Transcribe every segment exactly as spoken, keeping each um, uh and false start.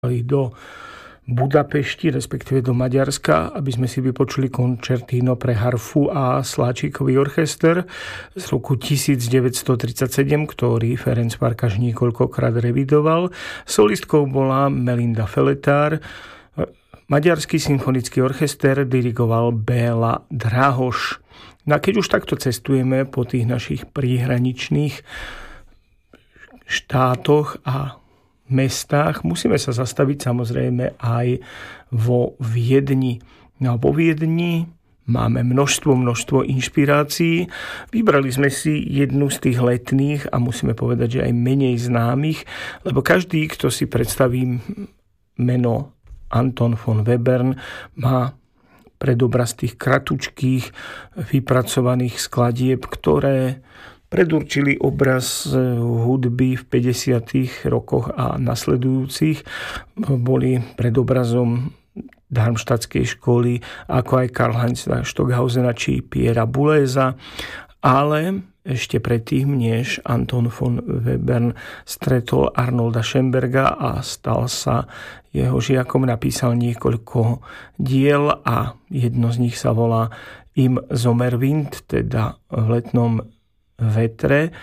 do Budapešti, respektíve do Maďarska, aby sme si vypočuli končertíno pre harfu a sláčikový orchester z roku devätnásťtridsaťsedem, ktorý Ferenc Farkas niekoľkokrát revidoval. Solistkou bola Melinda Feletár. Maďarský symfonický orchester dirigoval Béla Drahoš. No a keď už takto cestujeme po tých našich príhraničných štátoch a mestách, musíme sa zastaviť samozrejme aj vo Viedni. No a vo Viedni máme množstvo, množstvo inšpirácií. Vybrali sme si jednu z tých letných a musíme povedať, že aj menej známych, lebo každý, kto si predstaví meno Anton von Webern, má predobraz tých kratučkých vypracovaných skladieb, ktoré predurčili obraz hudby v päťdesiatych rokoch a nasledujúcich. Boli predobrazom Darmstadtskej školy, ako aj Karlheinza Stockhausena či Piera Bouleza, ale ešte predtým, než Anton von Webern stretol Arnolda Schönberga a stal sa jeho žiakom, napísal niekoľko diel a jedno z nich sa volá Im Sommerwind, teda v letnom vetre.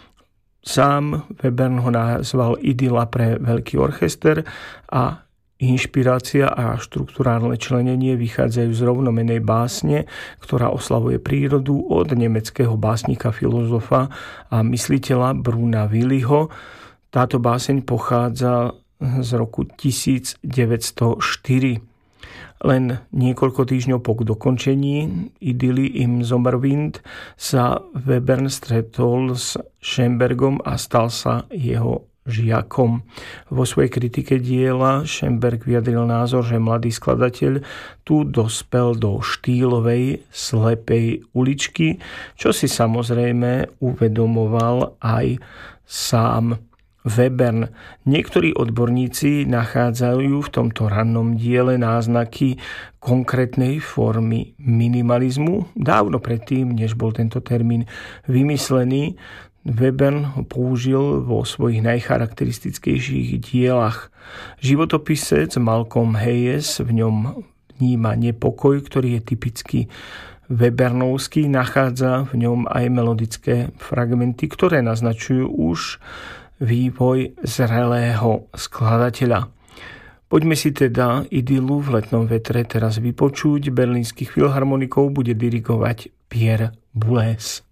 Sám Webern ho nazval Idyla pre veľký orchester a inšpirácia a štruktúrálne členenie vychádzajú z rovnomenej básne, ktorá oslavuje prírodu od nemeckého básnika, filozofa a mysliteľa Bruna Williho. Táto báseň pochádza z roku devätnásťstoštyri. Len niekoľko týždňov po dokončení idyly Im Sommerwind sa Webern stretol s Schönbergom a stal sa jeho žiakom. Vo svojej kritike diela Schönberg vyjadril názor, že mladý skladateľ tu dospel do štýlovej slepej uličky, čo si samozrejme uvedomoval aj sám Webern. Niektorí odborníci nachádzajú v tomto rannom diele náznaky konkrétnej formy minimalizmu. Dávno predtým, než bol tento termín vymyslený, Webern ho použil vo svojich najcharakteristickejších dielach. Životopisec Malcolm Hayes v ňom vníma nepokoj, ktorý je typicky Webernovský. Nachádza v ňom aj melodické fragmenty, ktoré naznačujú už vývoj zrelého skladateľa. Poďme si teda idylu v letnom vetre teraz vypočuť. Berlínskych filharmonikov bude dirigovať Pierre Boulez.